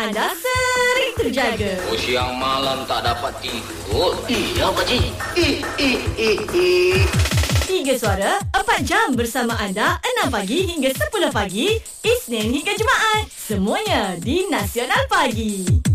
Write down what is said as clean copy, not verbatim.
anda sering terjaga. Siang malam tak dapat tidur. Iya, Pakcik. 3 Suara, 4 jam bersama anda 6 pagi hingga 10 pagi, Isnin hingga Jumaat. Semuanya di Nasional Pagi.